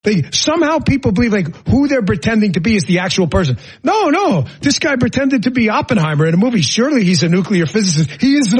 Somehow people believe who they're pretending to be is the actual person. No. This guy pretended to be Oppenheimer in a movie. Surely he's a nuclear physicist. He is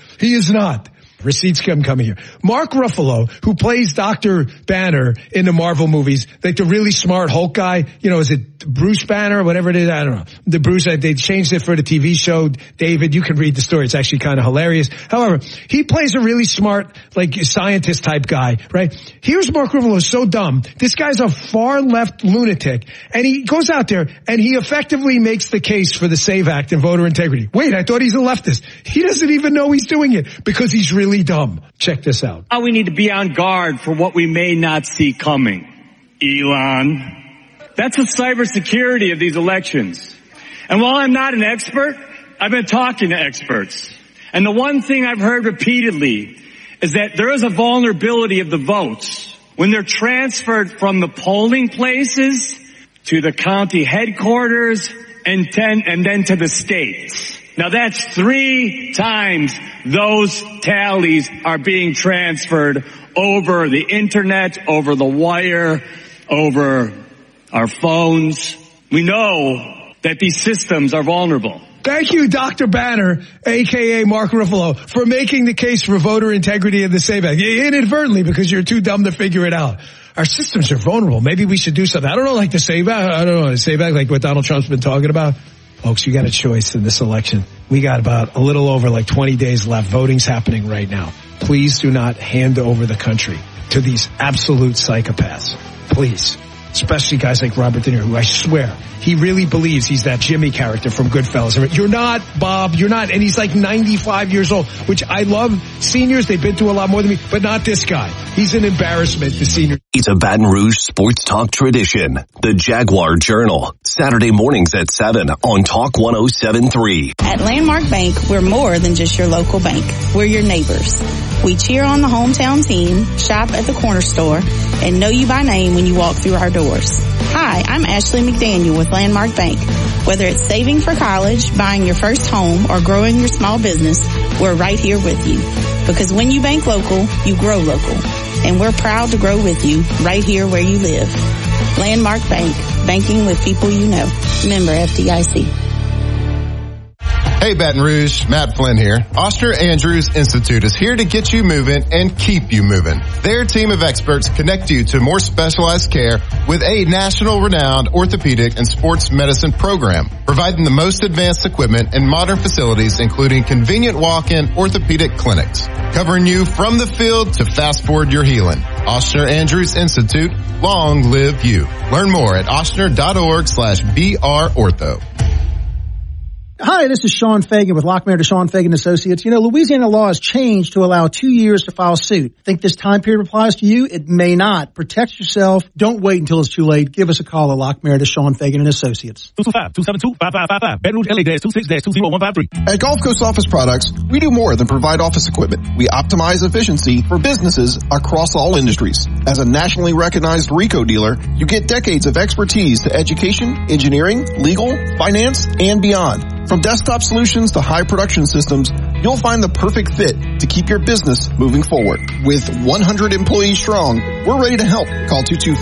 not. Receipts coming here. Mark Ruffalo, who plays Dr. Banner in the Marvel movies, the really smart Hulk guy, is it Bruce Banner or whatever it is? I don't know. The Bruce, they changed it for the TV show. David, you can read the story. It's actually kind of hilarious. However, he plays a really smart, scientist type guy, right? Here's Mark Ruffalo, so dumb. This guy's a far left lunatic, and he goes out there and he effectively makes the case for the SAVE Act and voter integrity. Wait, I thought he's a leftist. He doesn't even know he's doing it because he's really dumb. Check this out. We need to be on guard for what we may not see coming. Elon. That's the cybersecurity of these elections. And while I'm not an expert, I've been talking to experts. And the one thing I've heard repeatedly is that there is a vulnerability of the votes when they're transferred from the polling places to the county headquarters and then to the states. Now that's 3 times those tallies are being transferred over the internet, over the wire, over our phones. We know that these systems are vulnerable. Thank you, Dr. Banner, a.k.a. Mark Ruffalo, for making the case for voter integrity in the SAVE Act. Inadvertently, because you're too dumb to figure it out. Our systems are vulnerable. Maybe we should do something. I don't know, the SAVE Act. I don't know, the SAVE Act, like what Donald Trump's been talking about. Folks, you got a choice in this election. We got about a little over 20 days left. Voting's happening right now. Please do not hand over the country to these absolute psychopaths. Please. Especially guys like Robert De Niro, who I swear, he really believes he's that Jimmy character from Goodfellas. You're not, Bob, you're not. And he's 95 years old, which I love. Seniors, they've been through a lot more than me, but not this guy. He's an embarrassment to seniors. It's a Baton Rouge sports talk tradition. The Jaguar Journal, Saturday mornings at 7 on Talk 107.3. At Landmark Bank, we're more than just your local bank. We're your neighbors. We cheer on the hometown team, shop at the corner store, and know you by name when you walk through our doors. Hi, I'm Ashley McDaniel with Landmark Bank. Whether it's saving for college, buying your first home, or growing your small business, we're right here with you. Because when you bank local, you grow local. And we're proud to grow with you right here where you live. Landmark Bank, banking with people you know. Member FDIC. Hey Baton Rouge, Matt Flynn here. Oster Andrews Institute is here to get you moving and keep you moving. Their team of experts connect you to more specialized care with a national renowned orthopedic and sports medicine program, providing the most advanced equipment and modern facilities, including convenient walk-in orthopedic clinics, covering you from the field to fast forward your healing. Oster Andrews Institute, long live you. Learn more at ostner.org/BRortho. Hi, this is Sean Fagan with Lockmayer DeShawn Fagan Associates. Louisiana law has changed to allow 2 years to file suit. Think this time period applies to you? It may not. Protect yourself. Don't wait until it's too late. Give us a call at Lockmayer DeShawn Fagan Associates. 225-272-5555. Baton Rouge LA -26-20153. At Gulf Coast Office Products, we do more than provide office equipment. We optimize efficiency for businesses across all industries. As a nationally recognized RICO dealer, you get decades of expertise to education, engineering, legal, finance, and beyond. From desktop solutions to high production systems, you'll find the perfect fit to keep your business moving forward. With 100 employees strong, we're ready to help. Call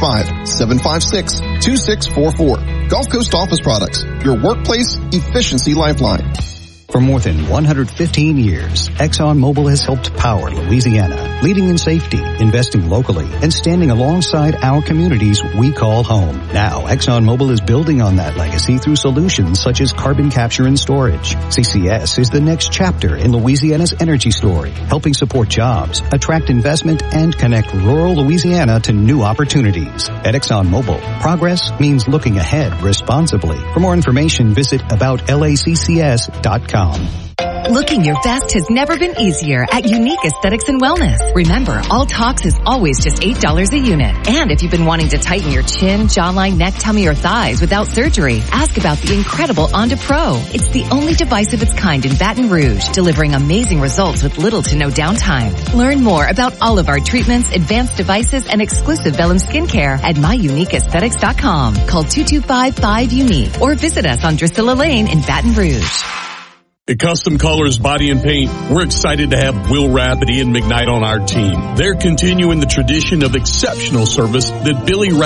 225-756-2644. Gulf Coast Office Products, your workplace efficiency lifeline. For more than 115 years, ExxonMobil has helped power Louisiana, leading in safety, investing locally, and standing alongside our communities we call home. Now, ExxonMobil is building on that legacy through solutions such as carbon capture and storage. CCS is the next chapter in Louisiana's energy story, helping support jobs, attract investment, and connect rural Louisiana to new opportunities. At ExxonMobil, progress means looking ahead responsibly. For more information, visit aboutlaccs.com. Looking your best has never been easier at Unique Aesthetics and Wellness. Remember, all Tox is always just $8 a unit. And if you've been wanting to tighten your chin, jawline, neck, tummy, or thighs without surgery, ask about the incredible Onda Pro. It's the only device of its kind in Baton Rouge, delivering amazing results with little to no downtime. Learn more about all of our treatments, advanced devices, and exclusive Vellum skincare at myuniqueaesthetics.com. Call 225-5UNIQUE or visit us on Drusilla Lane in Baton Rouge. At Custom Colors Body and Paint, we're excited to have Will Rapp and Ian McKnight on our team. They're continuing the tradition of exceptional service that Billy